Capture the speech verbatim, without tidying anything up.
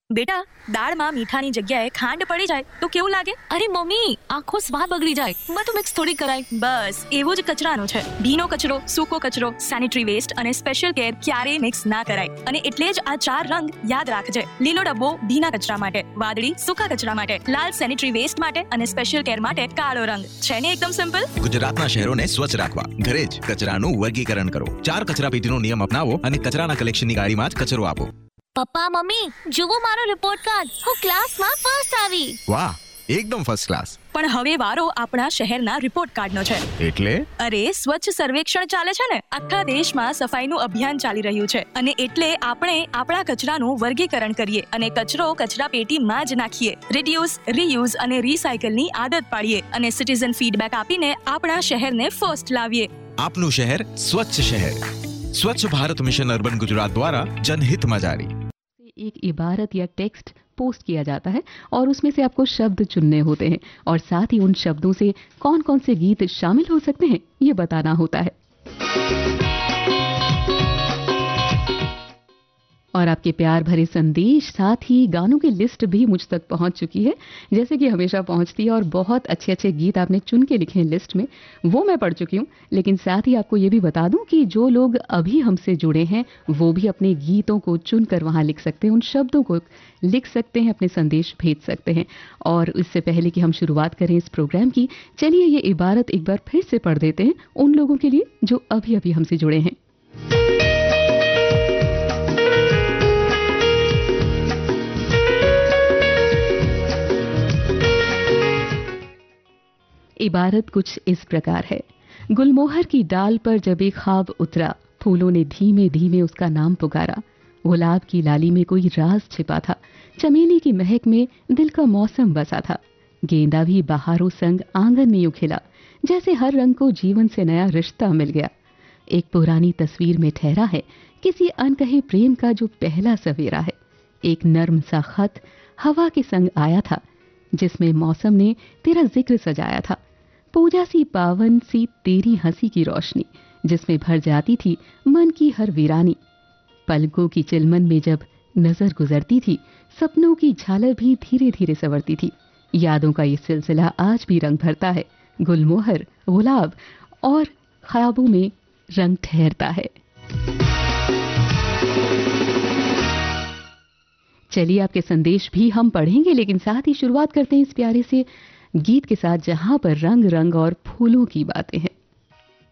બેટા, દાળમાં મીઠાની જગ્યાએ ખાંડ પડી જાય તો કેવું લાગે? અરે મમ્મી, આખો સ્વાદ બગડી જાય. બધું મિક્સ થોડી કરાય. બસ એવું જ કચરાનું છે. ભીનો કચરો, સૂકો કચરો, સેનિટરી વેસ્ટ અને સ્પેશિયલ કેર ક્યારેય મિક્સ ના કરાય. અને એટલે જ આ ચાર રંગ યાદ રાખજે. લીલો ડબ્બો ભીના કચરા માટે, વાદળી સૂકા કચરા માટે, લાલ સેનિટરી વેસ્ટ માટે અને સ્પેશિયલ કેર માટે કાળો રંગ. છે ને એકદમ સિમ્પલ? ગુજરાતના શહેરોને સ્વચ્છ રાખવા ઘરે જ કચરાનું વર્ગીકરણ કરો. ચાર કચરાપેટીનો નિયમ અપનાવો અને કચરાના કલેક્શનની ગાડીમાં જ કચરો આપો. પપ્પા મમ્મી, જુઓ મારો રિપોર્ટ કાર્ડ. હું ક્લાસમાં ફર્સ્ટ આવી. વાહ, એકદમ ફર્સ્ટ ક્લાસ. પણ હવે વારો આપણા શહેરના રિપોર્ટ કાર્ડનો છે. એટલે અરે સ્વચ્છ સર્વેક્ષણ ચાલે છે ને. આખા દેશમાં સફાઈનું અભિયાન ચાલી રહ્યું છે અને એટલે આપણે આપણા કચરાનું વર્ગીકરણ કરીએ અને કચરો કચરા પેટીમાં જ નાખીએ. રિડ્યુસ, રીયુઝ અને રીસાયકલની આદત પાડીએ અને સિટીઝન ફીડબેક આપીને આપણા શહેરને ફર્સ્ટ લાવીએ. આપનું શહેર સ્વચ્છ શહેર. स्वच्छ भारत मिशन अर्बन गुजरात द्वारा जनहित में जारी. एक इबारत या टेक्स्ट पोस्ट किया जाता है और उसमें से आपको शब्द चुनने होते हैं और साथ ही उन शब्दों से कौन कौन से गीत शामिल हो सकते हैं ये बताना होता है. और आपके प्यार भरे संदेश, साथ ही गानों की लिस्ट भी मुझ तक पहुंच चुकी है, जैसे कि हमेशा पहुंचती है. और बहुत अच्छे अच्छे गीत आपने चुन के लिखे हैं लिस्ट में, वो मैं पढ़ चुकी हूं. लेकिन साथ ही आपको ये भी बता दूं कि जो लोग अभी हमसे जुड़े हैं वो भी अपने गीतों को चुनकर वहां लिख सकते हैं, उन शब्दों को लिख सकते हैं, अपने संदेश भेज सकते हैं. और इससे पहले कि हम शुरुआत करें इस प्रोग्राम की, चलिए ये इबारत एक बार फिर से पढ़ देते हैं उन लोगों के लिए जो अभी अभी हमसे जुड़े हैं. इबारत कुछ इस प्रकार है. गुलमोहर की डाल पर जब एक ख्वाब उतरा, फूलों ने धीमे धीमे उसका नाम पुकारा. गुलाब की लाली में कोई राज छिपा था, चमेली की महक में दिल का मौसम बसा था. गेंदा भी बहारों संग आंगन में यूं खिला, जैसे हर रंग को जीवन से नया रिश्ता मिल गया. एक पुरानी तस्वीर में ठहरा है किसी अनकहे प्रेम का जो पहला सवेरा है. एक नर्म सा खत हवा के संग आया था, जिसमें मौसम ने तेरा जिक्र सजाया था. पूजा सी पावन सी तेरी हंसी की रोशनी, जिसमें भर जाती थी मन की हर वीरानी. पलकों की चिलमन में जब नजर गुजरती थी, सपनों की झालर भी धीरे धीरे संवरती थी. यादों का ये सिलसिला आज भी रंग भरता है. गुलमोहर, गुलाब और ख्वाबों में रंग ठहरता है. चलिए आपके संदेश भी हम पढ़ेंगे, लेकिन साथ ही शुरुआत करते हैं इस प्यारे से गीत के साथ, जहां पर रंग रंग और फूलों की बातें हैं.